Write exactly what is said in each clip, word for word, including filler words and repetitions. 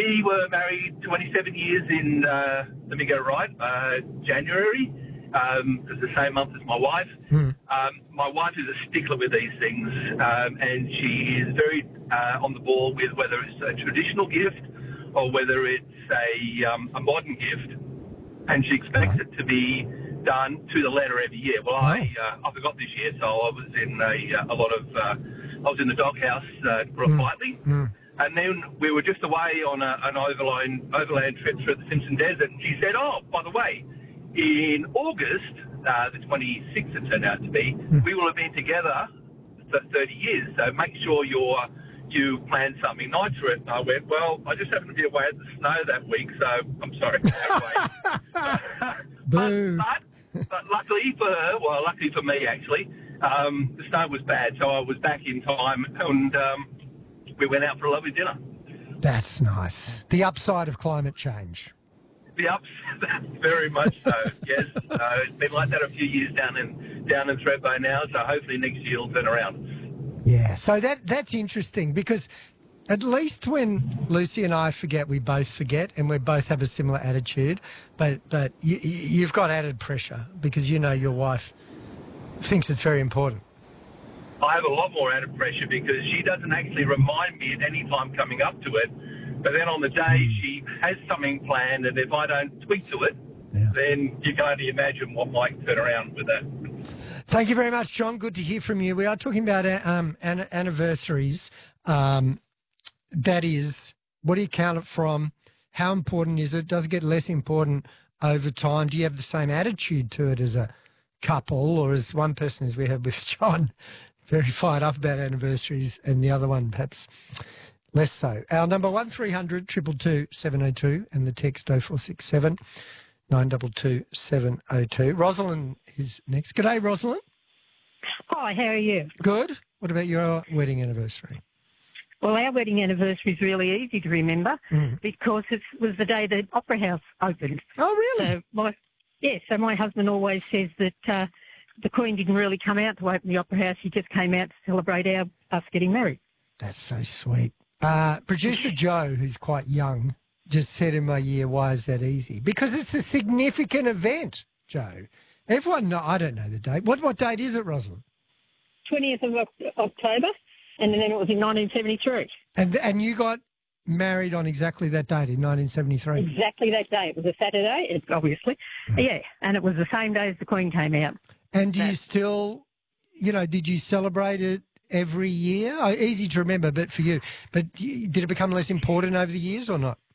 we were married twenty-seven years in, uh, let me get it right, uh, January. Um, it's the same month as my wife. Mm. Um, my wife is a stickler with these things, um, and she is very uh, on the ball with whether it's a traditional gift or whether it's a, um, a modern gift. And she expects Right. it to be done to the letter every year. Well, Oh. I uh, I forgot this year, so I was in a, uh, a lot of uh, I was in the doghouse uh, quietly, Mm. and then we were just away on a, an overland overland trip through the Simpson Desert. And she said, "Oh, by the way, in August, uh, the twenty-sixth it turned out to be, Mm. we will have been together for thirty years. So make sure you're." You plan something nice for it." And I went, "Well, I just happened to be away at the snow that week, so I'm sorry." Anyway, Boo. but, but, but luckily for her, well, luckily for me actually, um, the snow was bad, so I was back in time, and um, we went out for a lovely dinner. That's nice. The upside of climate change. The ups, very much so. Yes, uh, it's been like that a few years down in down in Thredbo now, so hopefully next year it'll turn around. Yeah, so that that's interesting because at least when Lucy and I forget, we both forget, and we both have a similar attitude. But but you, you've got added pressure because you know your wife thinks it's very important. I have a lot more added pressure because she doesn't actually remind me at any time coming up to it. But then on the day she has something planned, and if I don't tweak to it, Yeah. then you can only imagine what might turn around with that. Thank you very much, John. Good to hear from you. We are talking about uh, um, an- anniversaries. Um, that is, what do you count it from? How important is it? Does it get less important over time? Do you have the same attitude to it as a couple, or as one person, as we have with John, very fired up about anniversaries, and the other one perhaps less so? Our number one three hundred two two two seven oh two and the text oh four six seven nine two two seven oh two. Rosalind is next. G'day, Rosalind. Hi, how are you? Good. What about your wedding anniversary? Well, our wedding anniversary is really easy to remember Mm. because it was the day the Opera House opened. Oh, really? So my, yeah, so my husband always says that uh, the Queen didn't really come out to open the Opera House. She just came out to celebrate our us getting married. That's so sweet. Uh, Producer Joe, who's quite young, just said in my year, why is that easy? Because it's a significant event, Joe. Everyone know, I don't know the date. What what date is it, Rosalind? twentieth of October, and then it was in nineteen seventy-three. And and you got married on exactly that date in nineteen seventy-three? Exactly that day. It was a Saturday, it- obviously. Yeah, and it was the same day as the Queen came out. And do you That's- still, you know, did you celebrate it every year? Oh, easy to remember, but for you. But y- did it become less important over the years or not?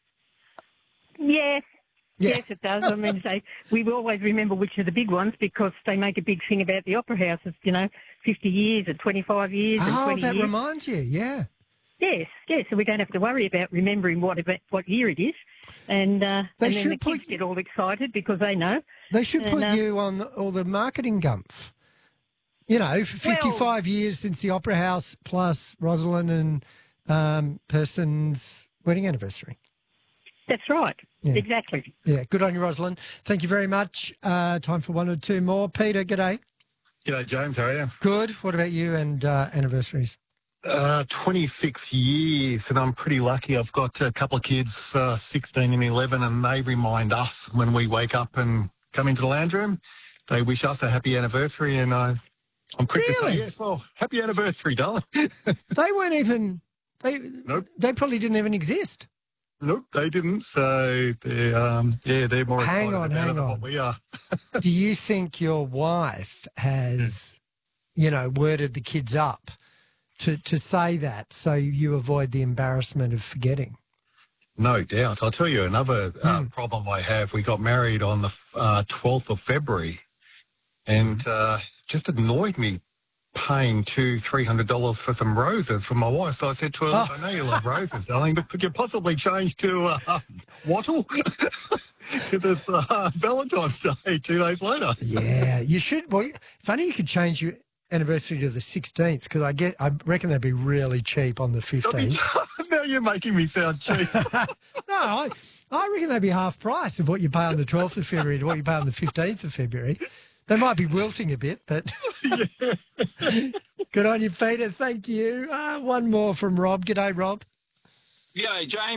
Yes. Yeah. Yes, it does. I mean, say we always remember which are the big ones because they make a big thing about the Opera House. It's, you know, fifty years and twenty-five years and Oh, twenty that years. reminds you, yeah. Yes, yes. So we don't have to worry about remembering what about, what year it is, and uh, They and then should the put kids you- get all excited because they know. They should And, put uh, you on the, all the marketing gumph. You know, fifty-five years since the Opera House plus Rosalind and um, person's wedding anniversary. That's right. Yeah. Exactly. Yeah, good on you, Rosalind. Thank you very much. Uh, time for one or two more. Peter, g'day. G'day, James. How are you? Good. What about you and uh, anniversaries? Uh, twenty-six years, and I'm pretty lucky. I've got a couple of kids, uh, sixteen and eleven, and they remind us when we wake up and come into the lounge room. They wish us a happy anniversary, and I, I'm quick to Really? say, yes, well, happy anniversary, darling. They weren't even, they, Nope. they probably didn't even exist. Nope, they didn't. So, they're, um, yeah, they're more Hang excited on, about hang it than on. what we are. Do you think your wife has, you know, worded the kids up to, to say that so you avoid the embarrassment of forgetting? No doubt. I'll tell you another uh, Hmm. problem I have. We got married on the uh, twelfth of February, and uh, just annoyed me paying two, three hundred dollars for some roses for my wife. So I said to her, Oh. "Look, I know you love roses, darling, but could you possibly change to uh, wattle? Because it's uh, Valentine's Day two days later." Yeah, you should. Well, funny you could change your anniversary to the sixteenth because I get. I reckon they'd be really cheap on the I mean, fifteenth. now you're making me sound cheap. No, I, I reckon they'd be half price of what you pay on the twelfth of February to what you pay on the fifteenth of February. They might be wilting a bit, but good on you, Peter. Thank you. Uh, one more from Rob. G'day, Rob. Yeah, James.